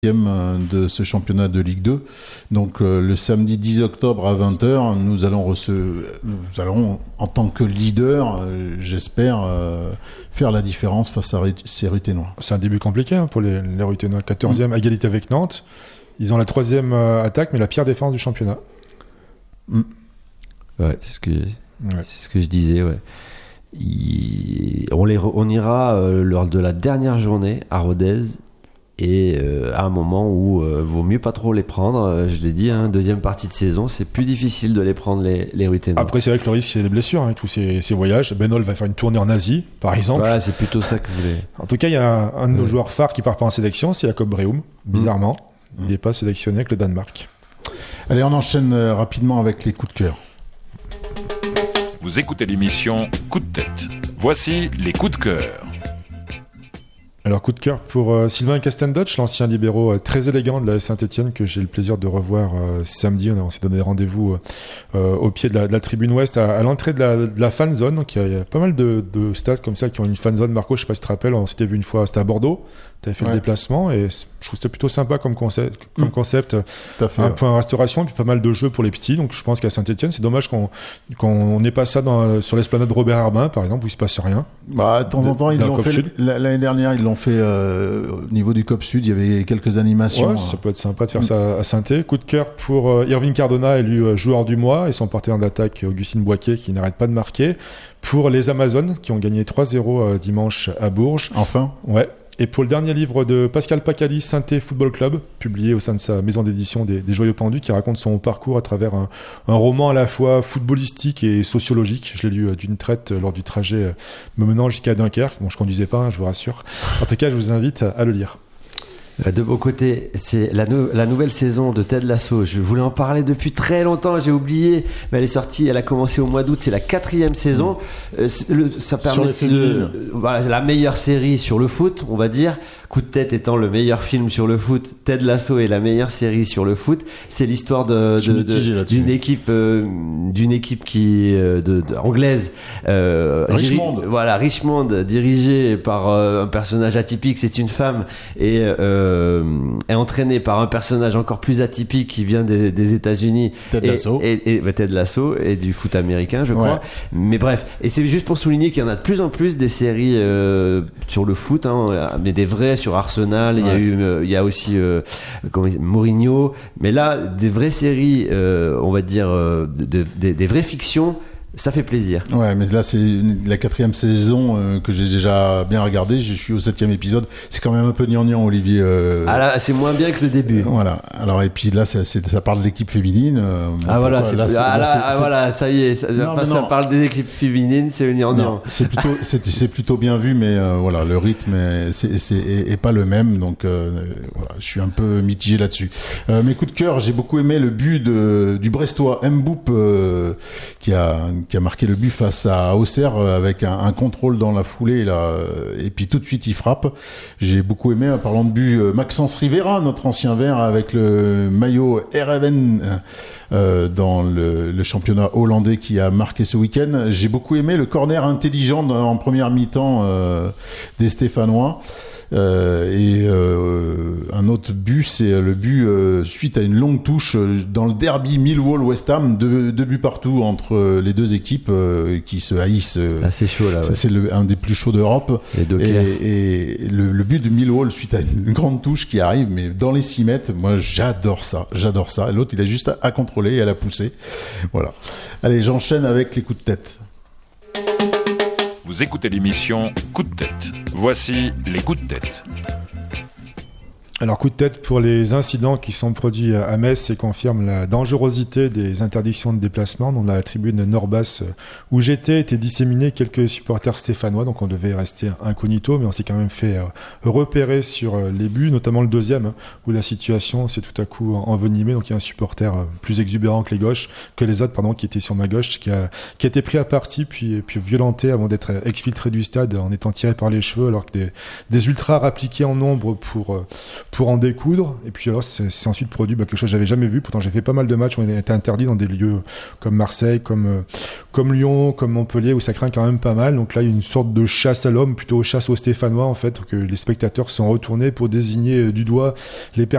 de ce championnat de Ligue 2. Donc le samedi 10 octobre à 20h, nous allons en tant que leader, j'espère, faire la différence face à ces Ruténois. C'est un début compliqué pour les Ruténois. 14e, égalité avec Nantes. Ils ont la 3e attaque, mais la pire défense du championnat. Ouais, c'est ce que je disais, ouais. On ira lors de la dernière journée à Rodez et à un moment où vaut mieux pas trop les prendre. Je l'ai dit, deuxième partie de saison, c'est plus difficile de les prendre les Ruténois. Après, c'est vrai que le risque, c'est des blessures, tous ces voyages. Benol va faire une tournée en Asie, par exemple. Voilà, c'est plutôt ça que je voulais. En tout cas, il y a un de nos joueurs phares qui part pas en sélection, c'est Jacob Breum. Bizarrement, il n'est pas sélectionné avec le Danemark. Allez, on enchaîne rapidement avec les coups de cœur. Vous écoutez l'émission Coup de tête. Voici les coups de cœur. Alors, coup de cœur pour Sylvain Castendutch, l'ancien libéro très élégant de la Saint-Etienne, que j'ai le plaisir de revoir samedi. On s'est donné rendez-vous au pied de la tribune ouest, à l'entrée de la fan zone. Donc, il y a pas mal de stades comme ça qui ont une fan zone. Marco, je sais pas si tu te rappelles, on s'était vu une fois, c'était à Bordeaux. Tu avais fait le déplacement et je trouve que c'était plutôt sympa comme concept. Un point restauration et puis pas mal de jeux pour les petits. Donc je pense qu'à Saint-Etienne, c'est dommage qu'on n'ait pas ça sur l'esplanade Robert Herbin, par exemple, où il se passe rien. De temps en temps, ils l'ont fait. L'année dernière, ils l'ont fait au niveau du COP Sud. Il y avait quelques animations. Ouais, ça peut être sympa de faire ça à Saint-Étienne. Coup de cœur pour Irving Cardona, élu joueur du mois, et son partenaire d'attaque, Augustine Boisquet, qui n'arrête pas de marquer. Pour les Amazones, qui ont gagné 3-0 dimanche à Bourges. Enfin. Ouais. Et pour le dernier livre de Pascal Pacali, Saint-Étienne Football Club, publié au sein de sa maison d'édition des Joyaux Pendus, qui raconte son parcours à travers un roman à la fois footballistique et sociologique. Je l'ai lu d'une traite lors du trajet me menant jusqu'à Dunkerque. Bon, je conduisais pas, je vous rassure. En tout cas, je vous invite à le lire. De mon côté, c'est la nouvelle saison de Ted Lasso. Je voulais en parler depuis très longtemps, j'ai oublié, mais elle est sortie, elle a commencé au mois d'août, c'est la 4e saison. Ça permet voilà, la meilleure série sur le foot, on va dire. Coup de tête étant le meilleur film sur le foot, Ted Lasso est la meilleure série sur le foot. C'est l'histoire d'une équipe qui anglaise, Richmond. Richmond, dirigée par un personnage atypique. C'est une femme et est entraînée par un personnage encore plus atypique qui vient des États-Unis. Ted Lasso. Ted Lasso et du foot américain, je crois. Mais bref, et c'est juste pour souligner qu'il y en a de plus en plus des séries sur le foot, mais des vrais sur Arsenal. Il y a aussi Mourinho. Mais là, des vraies séries, on va dire, des vraies fictions. Ça fait plaisir. Ouais, mais là, c'est la 4e saison que j'ai déjà bien regardée. Je suis au 7e épisode. C'est quand même un peu gnangnan, Olivier. Ah là, c'est moins bien que le début. Voilà. Alors, et puis là, ça parle de l'équipe féminine. Voilà, ça y est. Ça parle des équipes féminines, c'est gnangnan. C'est plutôt bien vu, mais voilà, le rythme est pas le même. Donc, voilà, je suis un peu mitigé là-dessus. Mes coups de cœur, j'ai beaucoup aimé le but du Brestois Mboup, qui a marqué le but face à Auxerre avec un contrôle dans la foulée là, et puis tout de suite il frappe. J'ai beaucoup aimé, en parlant de but, Maxence Rivera, notre ancien vert, avec le maillot RFN dans le championnat hollandais, qui a marqué ce week-end. J'ai beaucoup aimé le corner intelligent en première mi-temps des Stéphanois. Un autre but, c'est le but suite à une longue touche dans le derby Millwall-West Ham, deux buts partout entre les deux équipes qui se haïssent. C'est chaud là. Ça, c'est un des plus chauds d'Europe. Et le but de Millwall suite à une grande touche qui arrive, mais dans les 6 mètres, moi j'adore ça. Et l'autre, il a juste à contrôler et à la pousser. Voilà. Allez, j'enchaîne avec les coups de tête. Vous écoutez l'émission Coup de tête. Voici les coups de tête. Alors, coup de tête pour les incidents qui sont produits à Metz et confirment la dangerosité des interdictions de déplacement. Dans la tribune Nord-Basse où j'étais, étaient disséminés quelques supporters stéphanois, donc on devait rester incognito, mais on s'est quand même fait repérer sur les buts, notamment le deuxième, où la situation s'est tout à coup envenimée. Donc il y a un supporter plus exubérant que les autres, qui était sur ma gauche, qui a été pris à partie, puis violenté avant d'être exfiltré du stade en étant tiré par les cheveux, alors que des ultras appliqués en nombre pour en découdre. Et puis alors c'est ensuite produit quelque chose que j'avais jamais vu. Pourtant j'ai fait pas mal de matchs où on était interdit dans des lieux comme Marseille, comme Lyon, comme Montpellier, où ça craint quand même pas mal. Donc là il y a une sorte de chasse à l'homme, plutôt chasse aux Stéphanois en fait, que les spectateurs sont retournés pour désigner du doigt les personnes